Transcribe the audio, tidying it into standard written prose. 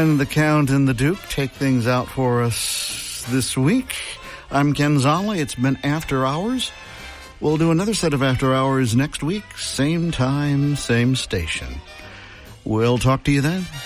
and the Count and the Duke take things out for us this week. I'm Ken Zolli. It's been After Hours. We'll do another set of After Hours next week. Same time, same station. We'll talk to you then.